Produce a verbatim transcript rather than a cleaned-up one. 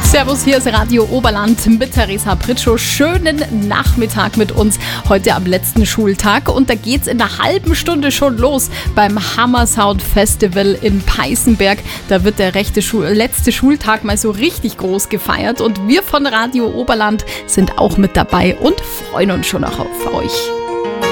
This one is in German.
Servus, hier ist Radio Oberland mit Theresa Pritschow. Schönen Nachmittag mit uns heute am letzten Schultag. Und da geht's in einer halben Stunde schon los beim Hammer Sound Festival in Peißenberg. Da wird der rechte Schul- letzte Schultag mal so richtig groß gefeiert. Und wir von Radio Oberland sind auch mit dabei und freuen uns schon auch auf euch.